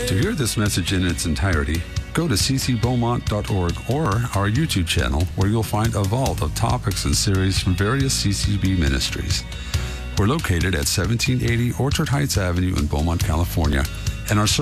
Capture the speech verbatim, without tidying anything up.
To hear this message in its entirety, go to c c beaumont dot org or our YouTube channel, where you'll find a vault of topics and series from various C C B ministries. We're located at seventeen eighty Orchard Heights Avenue in Beaumont, California, and our